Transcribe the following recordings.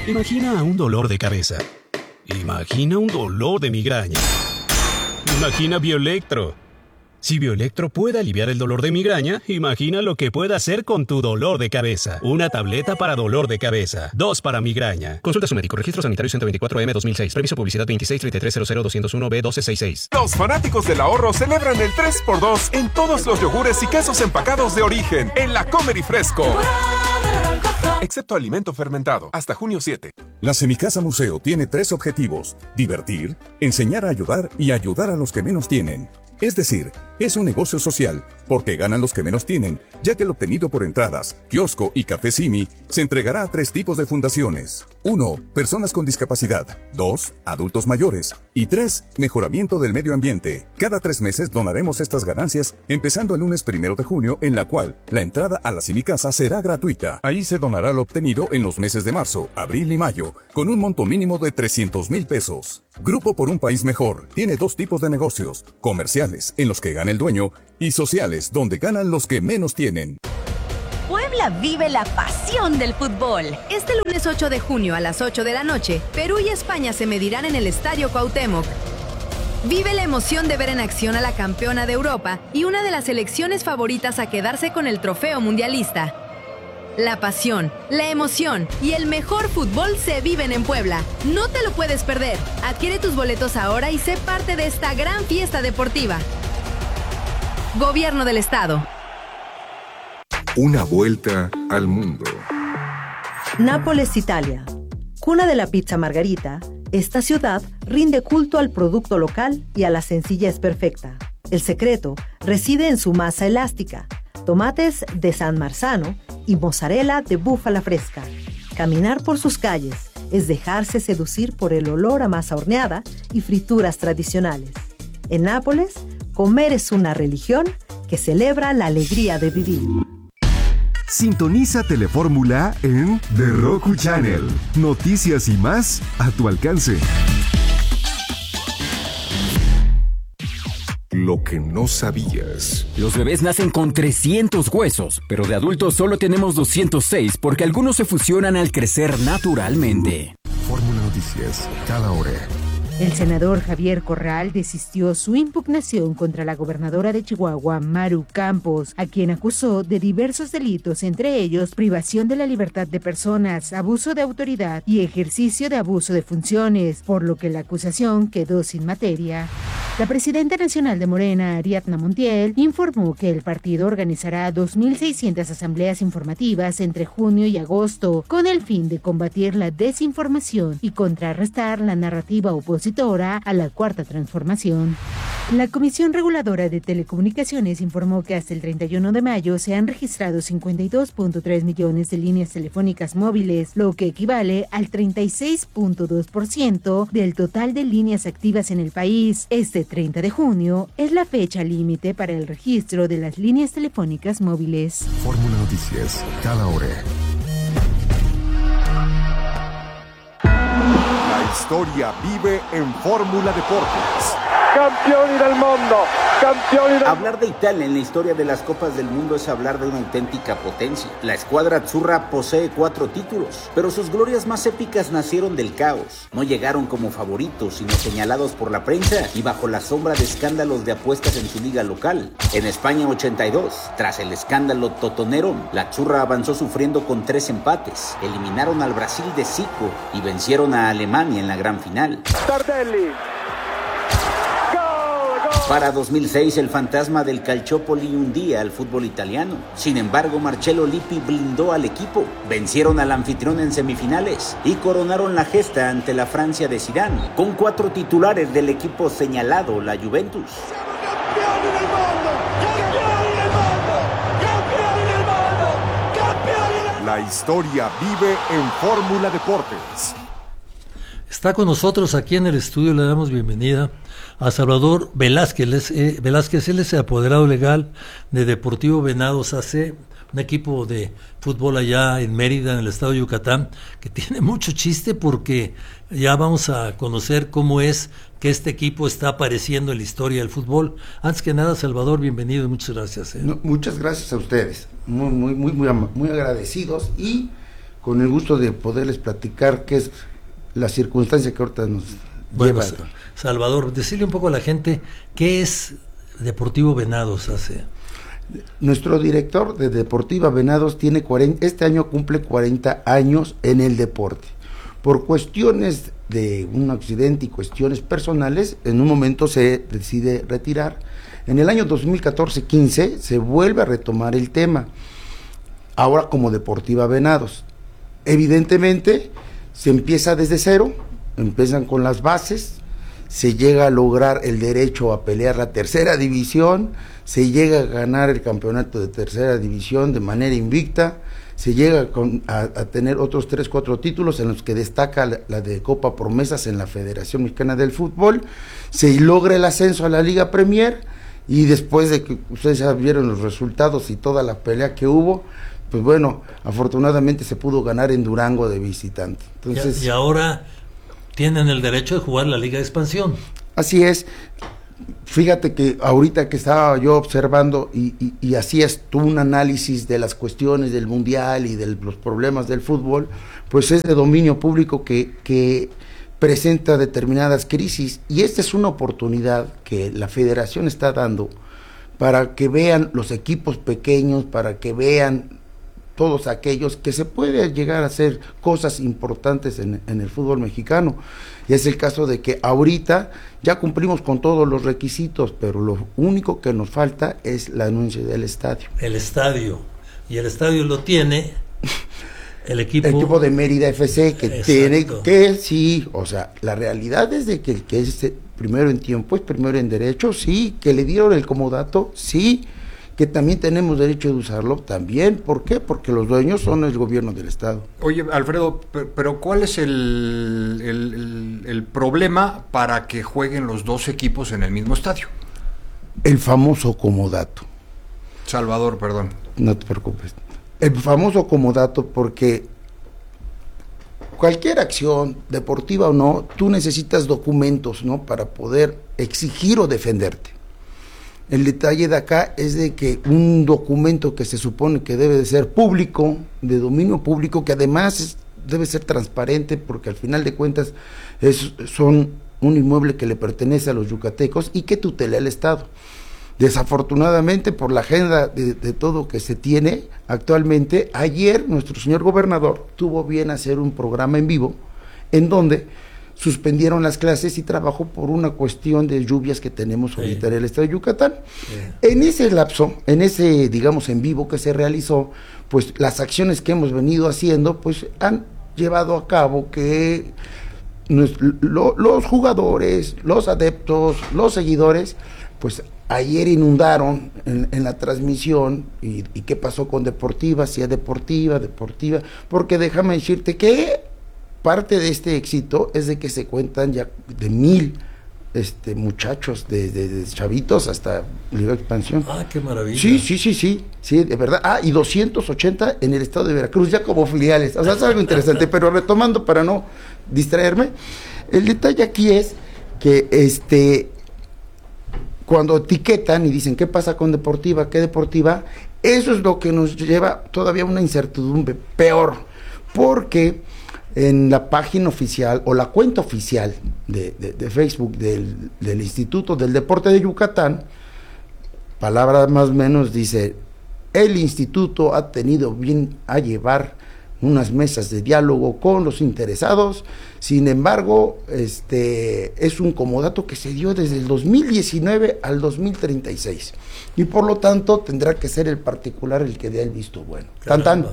Imagina un dolor de cabeza. Imagina un dolor de migraña. Imagina Bioelectro. Si Bioelectro puede aliviar el dolor de migraña, imagina lo que puede hacer con tu dolor de cabeza. Una tableta para dolor de cabeza. 2 para migraña. Consulta a su médico. Registro sanitario 124M 2006. Previso publicidad 2633000201B1266. Los fanáticos del ahorro celebran el 3x2 en todos los yogures y quesos empacados de origen en La Comer y Fresco. Excepto alimento fermentado. Hasta junio 7. La Semicasa Museo tiene 3 objetivos: divertir, enseñar a ayudar y ayudar a los que menos tienen. Es decir, es un negocio social, porque ganan los que menos tienen, ya que lo obtenido por entradas, kiosco y café Simi se entregará a 3 tipos de fundaciones. 1. Personas con discapacidad. 2. Adultos mayores. Y 3. Mejoramiento del medio ambiente. Cada 3 meses donaremos estas ganancias, empezando el lunes 1 de junio, en la cual la entrada a la Semicasa será gratuita. Ahí se donará lo obtenido en los meses de marzo, abril y mayo, con un monto mínimo de 300,000 pesos. Grupo por un País Mejor tiene 2 tipos de negocios: comerciales, en los que gana el dueño, y sociales, donde ganan los que menos tienen. Puebla vive la pasión del fútbol. Este lunes 8 de junio a las 8 de la noche, Perú y España se medirán en el Estadio Cuauhtémoc. Vive la emoción de ver en acción a la campeona de Europa y una de las selecciones favoritas a quedarse con el trofeo mundialista. La pasión, la emoción y el mejor fútbol se viven en Puebla. No te lo puedes perder. Adquiere tus boletos ahora y sé parte de esta gran fiesta deportiva. Gobierno del Estado. Una vuelta al mundo. Nápoles, Italia. Cuna de la pizza margarita, esta ciudad rinde culto al producto local y a la sencillez perfecta. El secreto reside en su masa elástica, tomates de San Marzano y mozzarella de búfala fresca. Caminar por sus calles es dejarse seducir por el olor a masa horneada y frituras tradicionales. En Nápoles, comer es una religión que celebra la alegría de vivir. Sintoniza Telefórmula en The Roku Channel. Noticias y más a tu alcance. Lo que no sabías. Los bebés nacen con 300 huesos, pero de adultos solo tenemos 206 porque algunos se fusionan al crecer naturalmente. Fórmula Noticias, cada hora. El senador Javier Corral desistió su impugnación contra la gobernadora de Chihuahua, Maru Campos, a quien acusó de diversos delitos, entre ellos privación de la libertad de personas, abuso de autoridad y ejercicio de abuso de funciones, por lo que la acusación quedó sin materia. La presidenta nacional de Morena, Ariadna Montiel, informó que el partido organizará 2.600 asambleas informativas entre junio y agosto, con el fin de combatir la desinformación y contrarrestar la narrativa opositora a la Cuarta Transformación. La Comisión Reguladora de Telecomunicaciones informó que hasta el 31 de mayo se han registrado 52.3 millones de líneas telefónicas móviles, lo que equivale al 36.2% del total de líneas activas en el país. Este 30 de junio es la fecha límite para el registro de las líneas telefónicas móviles. Fórmula Noticias, cada hora. La historia vive en Fórmula Deportes. Campioni del mundo, campioni del... Hablar de Italia en la historia de las Copas del Mundo es hablar de una auténtica potencia. La escuadra azzurra posee 4 títulos, pero sus glorias más épicas nacieron del caos. No llegaron como favoritos, sino señalados por la prensa y bajo la sombra de escándalos de apuestas en su liga local. En España 82, tras el escándalo totonero, la azzurra avanzó sufriendo con 3 empates. Eliminaron al Brasil de Zico y vencieron a Alemania en la gran final. Tardelli. Para 2006, el fantasma del Calciopoli hundía al fútbol italiano. Sin embargo, Marcello Lippi blindó al equipo. Vencieron al anfitrión en semifinales y coronaron la gesta ante la Francia de Zidane, con 4 titulares del equipo señalado, la Juventus. La historia vive en Fórmula Deportes. Está con nosotros aquí en el estudio, le damos bienvenida a Salvador Velázquez. Él es el apoderado legal de Deportivo Venados AC, un equipo de fútbol allá en Mérida, en el estado de Yucatán, que tiene mucho chiste porque ya vamos a conocer cómo es que este equipo está apareciendo en la historia del fútbol. Antes que nada, Salvador, bienvenido y muchas gracias. No, muchas gracias a ustedes, muy agradecidos y con el gusto de poderles platicar qué es la circunstancia que ahorita nos lleva. Salvador, decirle un poco a la gente qué es Deportivo Venados hace. Nuestro director de Deportiva Venados tiene este año cumple 40 años en el deporte. Por cuestiones de un accidente y cuestiones personales, en un momento se decide retirar. En el año 2014-15 se vuelve a retomar el tema, ahora como Deportiva Venados. Evidentemente se empieza desde cero, empiezan con las bases, se llega a lograr el derecho a pelear la tercera división, se llega a ganar el campeonato de tercera división de manera invicta, se llega a tener otros 3-4 títulos en los que destaca la de Copa Promesas en la Federación Mexicana del Fútbol, se logra el ascenso a la Liga Premier, y después de que ustedes ya vieron los resultados y toda la pelea que hubo, pues bueno, afortunadamente se pudo ganar en Durango de visitante. Entonces, y ahora tienen el derecho de jugar la Liga de Expansión. Así es. Fíjate que ahorita que estaba yo observando y hacías tú un análisis de las cuestiones del mundial y de los problemas del fútbol, pues es de dominio público que presenta determinadas crisis, y esta es una oportunidad que la federación está dando para que vean los equipos pequeños, para que vean todos aquellos que se puede llegar a hacer cosas importantes en el fútbol mexicano. Y es el caso de que ahorita ya cumplimos con todos los requisitos, pero lo único que nos falta es la anuncia del estadio. El estadio, y el estadio lo tiene el equipo de Mérida FC, que exacto. Tiene que, sí, o sea, la realidad es de que el que es primero en tiempo es primero en derecho, sí, que le dieron el comodato, sí, que también tenemos derecho de usarlo, también. ¿Por qué? Porque los dueños son el gobierno del estado. Oye, Alfredo, pero ¿cuál es el problema para que jueguen los dos equipos en el mismo estadio? El famoso comodato. Salvador, perdón. No te preocupes. El famoso comodato, porque cualquier acción, deportiva o no, tú necesitas documentos, ¿no?, para poder exigir o defenderte. El detalle de acá es de que un documento que se supone que debe de ser público, de dominio público, que además debe ser transparente, porque al final de cuentas son un inmueble que le pertenece a los yucatecos y que tutela el Estado. Desafortunadamente, por la agenda de todo que se tiene actualmente, ayer nuestro señor gobernador tuvo bien hacer un programa en vivo en donde suspendieron las clases y trabajó por una cuestión de lluvias que tenemos ahorita en el estado de Yucatán. En ese lapso, en ese, digamos, en vivo que se realizó, pues las acciones que hemos venido haciendo, pues han llevado a cabo que los jugadores, los adeptos, los seguidores, pues ayer inundaron en la transmisión. Y qué pasó con Deportiva, si es deportiva, porque déjame decirte que parte de este éxito es de que se cuentan ya de 1,000 muchachos, de chavitos hasta Liga de Expansión. Ah, qué maravilla. Sí, de verdad. Y 280 en el estado de Veracruz, ya como filiales. O sea, es algo interesante, pero retomando para no distraerme, el detalle aquí es que cuando etiquetan y dicen qué pasa con Deportiva, qué Deportiva, eso es lo que nos lleva todavía a una incertidumbre peor, porque en la página oficial o la cuenta oficial de Facebook del Instituto del Deporte de Yucatán, palabras más o menos, dice: el instituto ha tenido bien a llevar unas mesas de diálogo con los interesados, sin embargo, es un comodato que se dio desde el 2019 al 2036, y por lo tanto tendrá que ser el particular el que dé el visto bueno. Tan.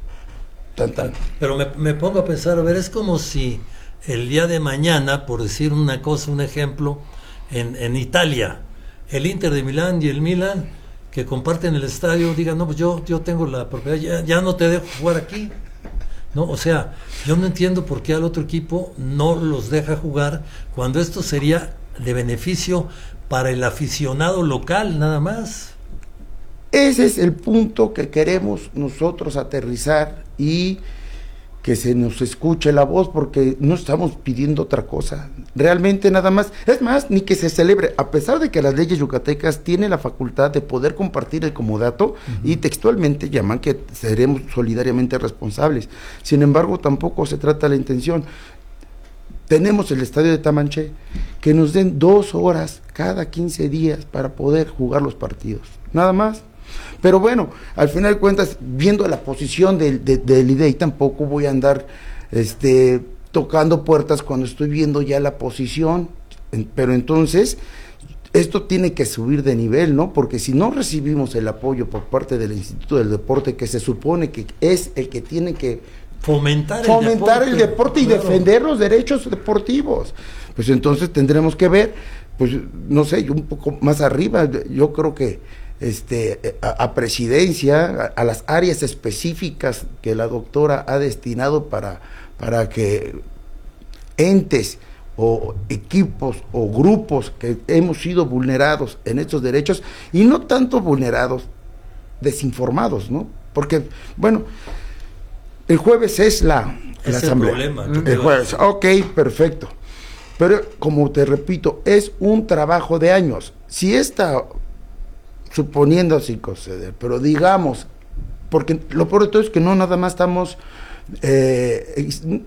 Pero me pongo a pensar, a ver, es como si el día de mañana, por decir una cosa, un ejemplo, en Italia, el Inter de Milán y el Milan, que comparten el estadio, digan: no, pues yo tengo la propiedad, ya no te dejo jugar aquí. No, o sea, yo no entiendo por qué al otro equipo no los deja jugar, cuando esto sería de beneficio para el aficionado local, nada más. Ese es el punto que queremos nosotros aterrizar, y que se nos escuche la voz, porque no estamos pidiendo otra cosa, realmente nada más, es más, ni que se celebre, a pesar de que las leyes yucatecas tienen la facultad de poder compartir el comodato, y textualmente llaman que seremos solidariamente responsables, sin embargo tampoco se trata la intención. Tenemos el estadio de Tamanché, que nos den 2 horas cada 15 días para poder jugar los partidos, nada más. Pero bueno, al final de cuentas, viendo la posición del IDEI, tampoco voy a andar tocando puertas cuando estoy viendo ya la posición, pero entonces esto tiene que subir de nivel, ¿no? Porque si no recibimos el apoyo por parte del Instituto del Deporte, que se supone que es el que tiene que fomentar el deporte y claro, defender los derechos deportivos, pues entonces tendremos que ver, pues no sé, un poco más arriba, yo creo que a presidencia, a las áreas específicas que la doctora ha destinado para que entes o equipos o grupos que hemos sido vulnerados en estos derechos, y no tanto vulnerados, desinformados, ¿no? Porque, bueno, el jueves es la asamblea. El jueves, ok, perfecto. Pero, como te repito, es un trabajo de años. Si suponiendo sin conceder, pero digamos, porque lo peor de todo es que no nada más estamos